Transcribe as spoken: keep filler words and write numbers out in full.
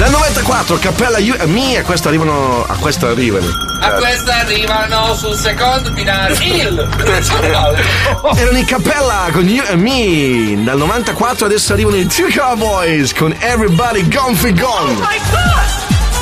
Nel novantaquattro Cappella You and Me, a questo arrivano. A questo arrivano. A questo arrivano sul secondo finale. Il Erano i Cappella con You and Me. Dal novantaquattro adesso arrivano i Two Cowboys con Everybody Gone Fi Gone. Oh my God!